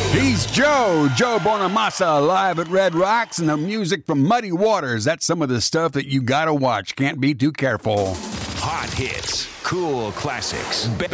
He's Joe Bonamassa, live at Red Rocks, and the music from Muddy Waters. That's some of the stuff that you gotta watch. Can't be too careful. Hot hits, cool classics,